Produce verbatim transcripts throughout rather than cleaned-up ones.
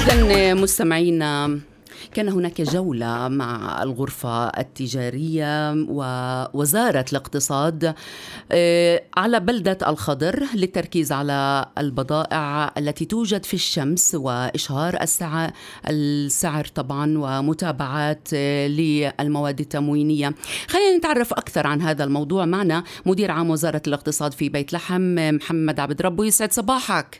إذن مستمعينا، كان هناك جولة مع الغرفة التجارية ووزارة الاقتصاد على بلدة الخضر للتركيز على البضائع التي توجد في الشمس وإشهار السعر, السعر طبعا ومتابعات للمواد التموينية. خلينا نتعرف أكثر عن هذا الموضوع. معنا مدير عام وزارة الاقتصاد في بيت لحم محمد عبد ربه. يسعد صباحك.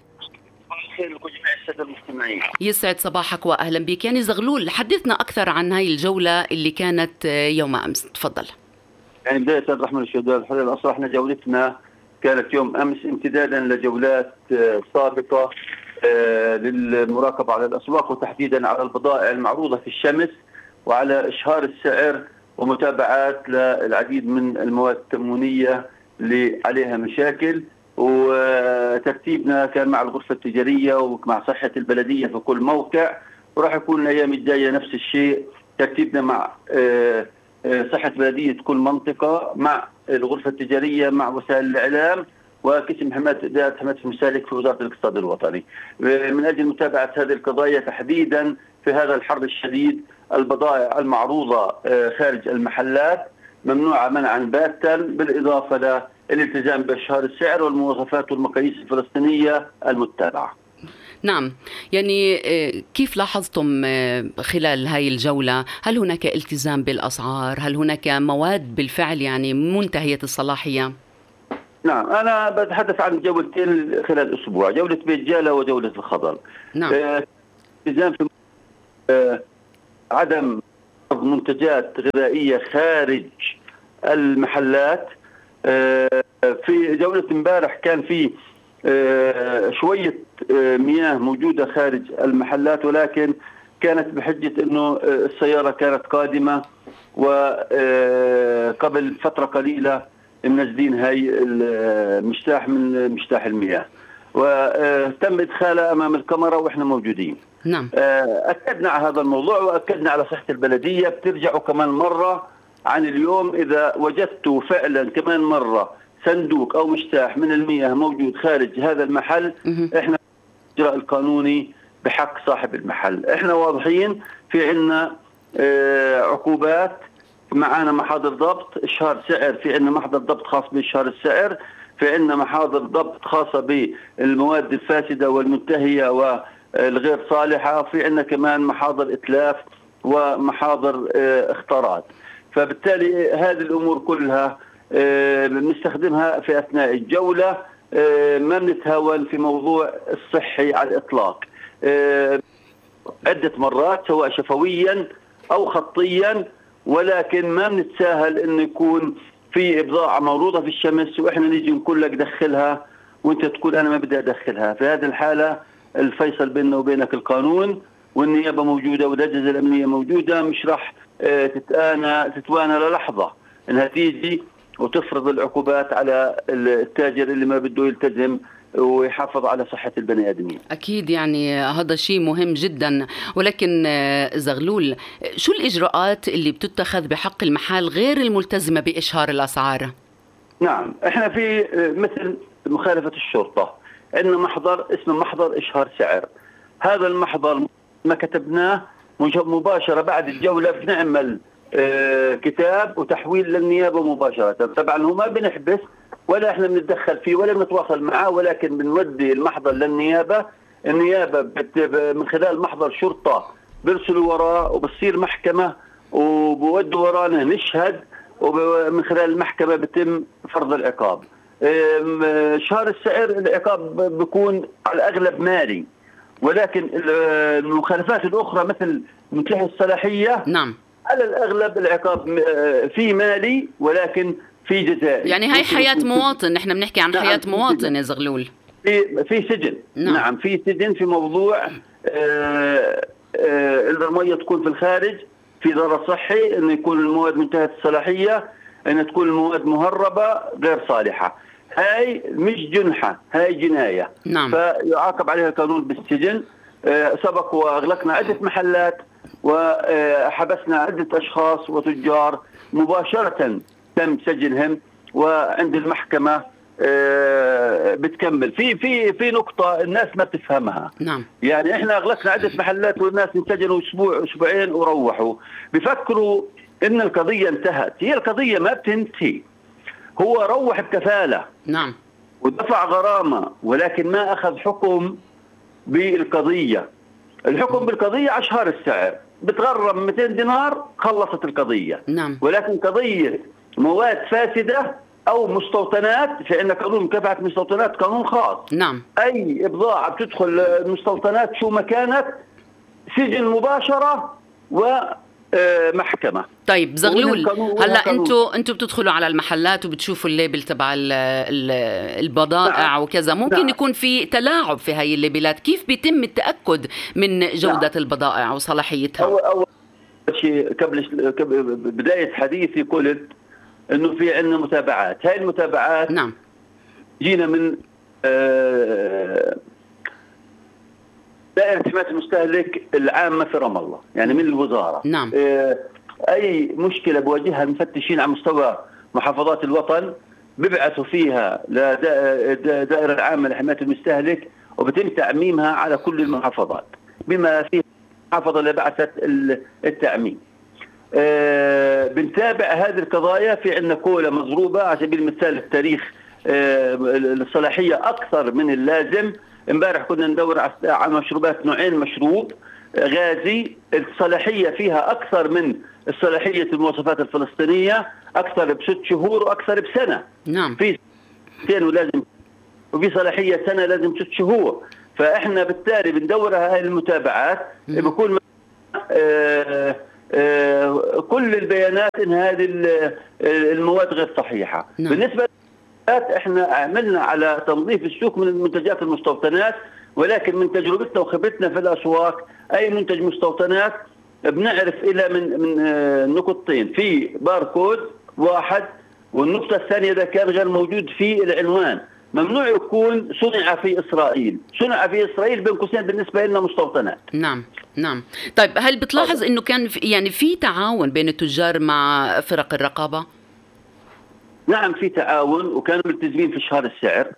يسعد صباحك وأهلا بك. يعني زغلول، حدثنا أكثر عن هاي الجولة اللي كانت يوم أمس، تفضل. يعني بداية الرحمن الشهداء الحقيقة الأصل احنا جولتنا كانت يوم أمس امتدادا لجولات سابقة للمراقبة على الأسواق وتحديدا على البضائع المعروضة في الشمس وعلى إشهار السعر ومتابعات للعديد من المواد التموينية اللي عليها مشاكل. وترتيبنا كان مع الغرفة التجارية ومع صحة البلدية في كل موقع، وراح يكون الأيام الجاية نفس الشيء، ترتيبنا مع صحة بلدية كل منطقة مع الغرفة التجارية مع وسائل الإعلام وقسم حماية إدارة حماية المستهلك في وزارة الاقتصاد الوطني من أجل متابعة هذه القضايا تحديدا في هذا الحر الشديد. البضائع المعروضة خارج المحلات ممنوعة منعا باتا، بالإضافة للالتزام بإشهار السعر والمواصفات والمقاييس الفلسطينية المتبعة. نعم، يعني كيف لاحظتم خلال هاي الجولة؟ هل هناك التزام بالأسعار؟ هل هناك مواد بالفعل يعني منتهية الصلاحية؟ نعم، أنا بتحدث عن جولتين خلال الأسبوع، جولة بيت جالة وجولة الخضر. نعم. التزام في آه عدم منتجات غذائية خارج المحلات. آه في جولة امبارح كان في آه شوية آه مياه موجودة خارج المحلات، ولكن كانت بحجة انه السيارة كانت قادمة وقبل فترة قليلة منزلين هاي المشتاح من مشتاح المياه وتم ادخالها امام الكاميرا واحنا موجودين. نعم. اكدنا على هذا الموضوع واكدنا على صحة البلدية. بترجعوا كمان مرة عن اليوم اذا وجدتوا فعلا كمان مرة صندوق او مشتاح من المياه موجود خارج هذا المحل، احنا الاجراء القانوني بحق صاحب المحل. احنا واضحين، في عندنا اه عقوبات، معانا محاضر ضبط اشهار سعر، في عندنا محضر ضبط خاص باشهار السعر، في عندنا محاضر ضبط خاصة بالمواد الفاسدة والمنتهية والغير صالحة، في عندنا كمان محاضر اتلاف ومحاضر اه اختراط. فبالتالي هذه الامور كلها اه بنستخدمها في اثناء الجولة. اه ما بنتهاون في موضوع الصحي على الاطلاق. اه عدة مرات سواء شفويا او خطيا، ولكن ما بنتساهل انه يكون في بضاعة معروضة في الشمس واحنا نيجي نقول لك دخلها وانت تقول انا ما بدي ادخلها. في هذه الحالة الفيصل بيننا وبينك القانون، والنيابة موجودة والأجهزة الأمنية موجودة، مش راح تتآنى تتوانى للحظة انها تيجي وتفرض العقوبات على التاجر اللي ما بده يلتزم ويحافظ على صحة البني آدمين. أكيد، يعني هذا شيء مهم جدا. ولكن زغلول، شو الإجراءات اللي بتتخذ بحق المحال غير الملتزمة بإشهار الأسعار؟ نعم، احنا في مثل مخالفة الشرطة عندنا محضر اسمه محضر إشهار سعر. هذا المحضر ما كتبناه مباشرة بعد الجولة بنعمل اه كتاب وتحويل للنيابة مباشرة. طبعا هو ما بنحبس ولا احنا بنتدخل فيه ولا بنتواصل معاه، ولكن بنودي المحضر للنيابة. النيابة من خلال محضر شرطة بيرسلوا وراه وبصير محكمة وبودوا ورانا نشهد، ومن خلال المحكمة بتم فرض العقاب. شهر السعر العقاب بيكون على الأغلب مالي، ولكن المخالفات الأخرى مثل منتهي الصلاحية نعم على الأغلب العقاب في مالي ولكن في جزائي. يعني هاي حياة مواطن، نحن بنحكي عن حياة مواطن يا زغلول. في في سجن. نعم, نعم في سجن في موضوع آه آه المية تكون في الخارج، في ضرر صحي، انه يكون المواد منتهية الصلاحية، ان تكون المواد مهربة غير صالحة. هاي مش جنحة، هاي جناية. نعم. فيعاقب عليها القانون بالسجن. آه سبق واغلقنا عدة محلات وحبسنا عدة اشخاص وتجار، مباشرة تم سجنهم وعند المحكمة بتكمل. في في في نقطة الناس ما تفهمها. نعم. يعني احنا اغلقنا عدة محلات والناس انسجنوا اسبوع اسبوعين وروحوا، بفكروا ان القضية انتهت. هي القضية ما بتنتهي. هو روح بكفالة. نعم. ودفع غرامة، ولكن ما اخذ حكم بالقضية. الحكم بالقضية على شهر السعر، بتغرم مئتين دينار خلصت القضية. نعم. ولكن قضية مواد فاسدة أو مستوطنات، فإن قانون مكافحة المستوطنات قانون خاص. نعم. أي بضاعة بتدخل المستوطنات شو ما كانت سجن مباشرة ومحكمة. طيب زغلول، هلا انتوا انتوا بتدخلوا على المحلات وبتشوفوا الليبل تبع البضائع. نعم. وكذا ممكن نعم. يكون في تلاعب في هاي الليبلات، كيف بيتم التأكد من جودة نعم. البضائع وصلاحيتها؟ أول أول شيء قبل بداية حديثي قلت انه في عندنا متابعات. هاي المتابعات نعم. جينا من دائرة حماية المستهلك العامة في رام الله، يعني من الوزارة. نعم. اي مشكلة بواجهها المفتشين على مستوى محافظات الوطن ببعثوا فيها لدائرة العامة لحماية المستهلك، وبتم تعميمها على كل المحافظات بما فيه المحافظة اللي بعثت التعميم. آه بنتابع هذه القضايا. في عندنا كولا مضروبة على سبيل المثال التاريخ آه الصلاحية أكثر من اللازم. امبارح كنا ندور على مشروبات نوعين مشروب غازي الصلاحية فيها أكثر من الصلاحية المواصفات الفلسطينية، أكثر بست شهور وأكثر بسنة. نعم. في سنتين ولازم، وفي صلاحية سنة لازم ست شهور. فإحنا بالتالي بندور على هذه المتابعات بكون آه آه كل البيانات ان هذه المواد غير صحيحه. نعم. بالنسبه للمنتجات احنا عملنا على تنظيف السوق من المنتجات المستوطنات، ولكن من تجربتنا وخبرتنا في الاسواق اي منتج مستوطنات بنعرف الى من من آه نقطتين. في باركود واحد، والنقطه الثانيه ده كان غير موجود في العنوان. ممنوع يكون صنع في إسرائيل. صنع في إسرائيل بين قوسين بالنسبة لنا مستوطنات. نعم نعم. طيب هل بتلاحظ إنه كان في يعني في تعاون بين التجار مع فرق الرقابة؟ نعم في تعاون، وكانوا ملتزمين في شهر السعر.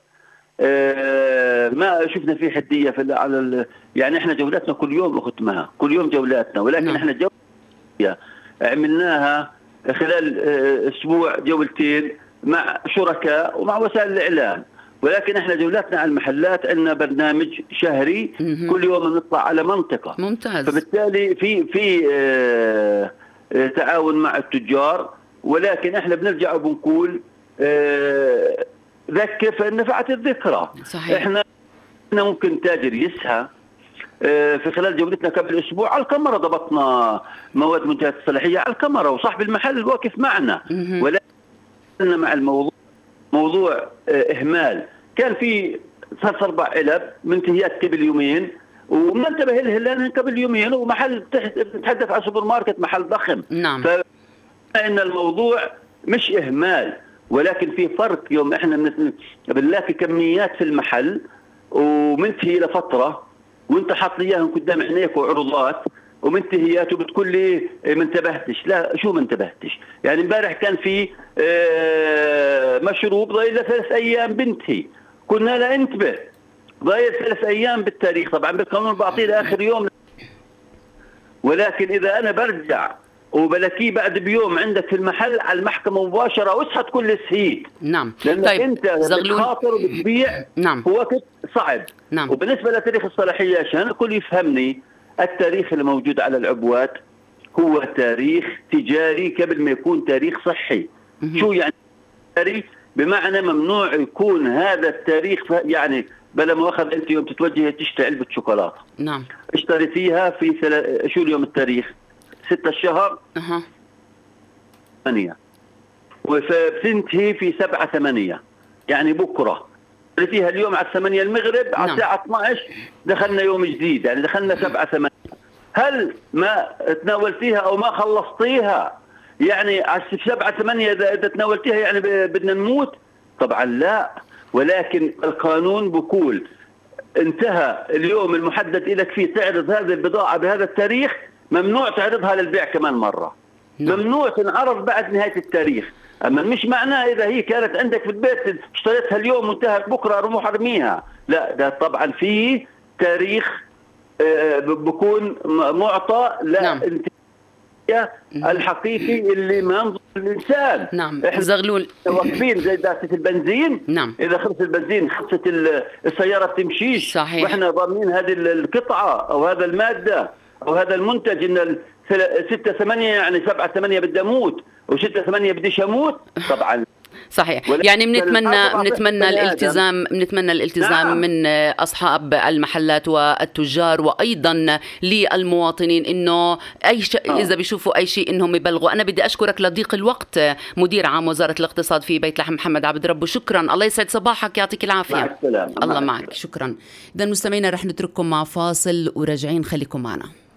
آه ما شفنا فيه حدية في على ال... يعني إحنا جولاتنا كل يوم أختمها، كل يوم جولاتنا، ولكن نعم. إحنا جولة عملناها خلال آه أسبوع جولتين مع شركاء ومع وسائل الإعلام. ولكن احنا جولاتنا على المحلات عندنا برنامج شهري مم. كل يوم نطلع على منطقة. ممتاز. فبالتالي في في اه اه تعاون مع التجار، ولكن احنا بنرجع وبنقول اه ذكر فإن نفعت الذكرى. صحيح. احنا ممكن تاجر يسهى اه في خلال جولتنا قبل اسبوع على الكاميرا ضبطنا مواد منتهية الصلاحية على الكاميرا، وصاحب المحل واقف معنا. مم. ولكن مع الموضوع موضوع إهمال. كان في ثلاث أربع علب منتهيات قبل يومين وما انتبه لها لأنها قبل يومين، ومحل تتحدث عن سوبر ماركت محل ضخم. نعم. فإن الموضوع مش إهمال، ولكن في فرق. يوم إحنا بنلاقي كميات في المحل ومنتهي لفترة وانت حاط لي اياهم قدام عينيك وعروضات ومنتهيات وبتقول لي ما انتبهتش. لا شو ما انتبهتش؟ يعني امبارح كان في مشروب ضايل ثلاث ايام بنتهي، كنا لا انتبه ضايل ثلاث ايام بالتاريخ. طبعا بالقانون بعطيه لاخر يوم، ولكن اذا انا برجع وبلاقيه بعد بيوم عندك في المحل على المحكمة مباشرة واسحت كل سهيد. نعم. لأنك طيب. أنت بتخاطر وبتبيع. نعم. هو صعب. نعم. وبالنسبة لتاريخ الصلاحية عشان الكل يفهمني، التاريخ اللي موجود على العبوات هو تاريخ تجاري قبل ما يكون تاريخ صحي. م- شو يعني تاريخ؟ بمعنى ممنوع يكون هذا التاريخ. يعني بلا مؤاخذ أنت يوم تتوجه تشتري علبة شوكولاتة. نعم. اشتريتيها في ثل... شو اليوم التاريخ؟ ستة الشهر أها ثمانية، وبتنتهي في سبعة ثمانية، يعني بكرة فيها اليوم على الثمانية المغرب. على نعم. الساعة اثني عشر دخلنا يوم جديد، يعني دخلنا سبعة ثمانية. هل ما تناولتيها أو ما خلصتيها يعني على سبعة ثمانية إذا تناولتيها يعني بدنا نموت؟ طبعا لا، ولكن القانون بقول انتهى اليوم المحدد لك فيه تعرض هذه البضاعة بهذا التاريخ، ممنوع تعرضها للبيع كمان مرة. نعم. ممنوع تنعرض بعد نهاية التاريخ. أما مش معناه إذا هي كانت عندك في البيت اشتريتها اليوم وانتهت بكرة أروح أرميها، لا، ده طبعا فيه تاريخ بكون معطى للانتهاء نعم. الحقيقي اللي ما ينظر الإنسان. نعم. زغلول واقفين زي داسة البنزين. نعم. إذا خلص البنزين خلصت السيارة تمشيش. صحيح. وإحنا ضامنين هذه القطعة أو هذا المادة أو هذا المنتج إن ستة ثمانية يعني سبعة ثمانية بدي أموت وستة ثمانية بديش أموت طبعا. صحيح. يعني بنتمنى بنتمنى الالتزام بنتمنى الالتزام نعم. من أصحاب المحلات والتجار وأيضا للمواطنين إنه أي شيء إذا بيشوفوا أي شيء إنهم يبلغوا. أنا بدي أشكرك لضيق الوقت مدير عام وزارة الاقتصاد في بيت لحم محمد عبد ربه. شكرا، الله يسعد صباحك، يعطيك العافية. مع الله معك. شكرا. إذا مستمعينا رح نترككم مع فاصل وراجعين، خليكم معنا.